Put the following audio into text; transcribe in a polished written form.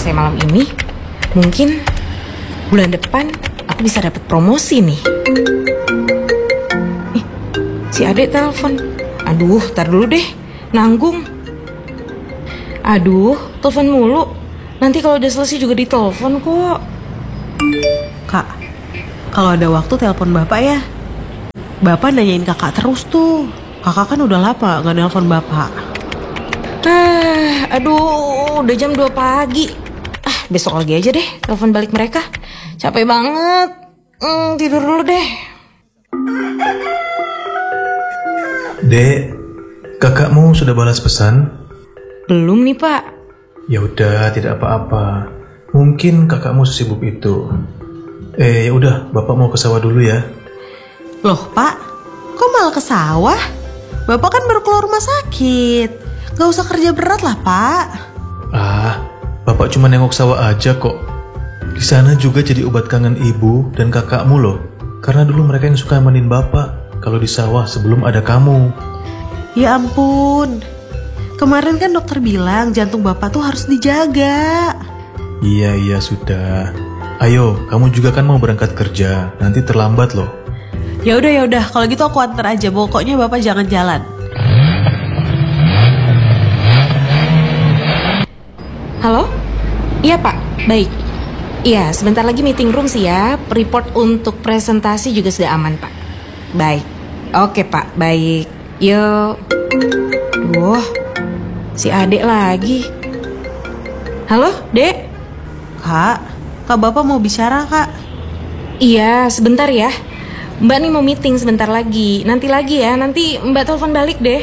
selesai malam ini, mungkin bulan depan aku bisa dapat promosi nih. Si Adek telepon. Aduh, tar dulu deh, nanggung. Aduh, telepon mulu. Nanti kalau udah selesai juga ditelepon kok. Kak, kalau ada waktu telepon bapak ya. Bapak nanyain kakak terus tuh. Kakak kan udah lama gak nelpon bapak. Aduh, udah jam 2 pagi. Besok lagi aja deh telepon balik mereka. Capek banget. Tidur dulu deh. Dek, kakakmu sudah balas pesan? Belum nih, Pak. Ya udah, tidak apa-apa. Mungkin kakakmu sesibuk itu. Ya udah, bapak mau ke sawah dulu ya. Loh pak, kok malah ke sawah? Bapak kan baru keluar rumah sakit. Gak usah kerja berat lah pak. Bapak cuma nengok sawah aja kok. Di sana juga jadi obat kangen ibu dan kakakmu loh. Karena dulu mereka yang suka nemenin bapak kalau di sawah sebelum ada kamu. Ya ampun. Kemarin kan dokter bilang jantung bapak tuh harus dijaga. Iya sudah. Ayo, kamu juga kan mau berangkat kerja. Nanti terlambat loh. Ya udah. Kalau gitu aku antar aja. Pokoknya bapak jangan jalan. Halo? Iya, Pak. Baik. Iya, sebentar lagi meeting room siap. Report untuk presentasi juga sudah aman, Pak. Baik. Oke, Pak. Baik. Yuk. Duh, si Adek lagi. Halo, Dek? Kak bapak mau bicara kak. Iya, sebentar ya. Mbak nih mau meeting sebentar lagi. Nanti lagi ya, nanti Mbak telepon balik deh.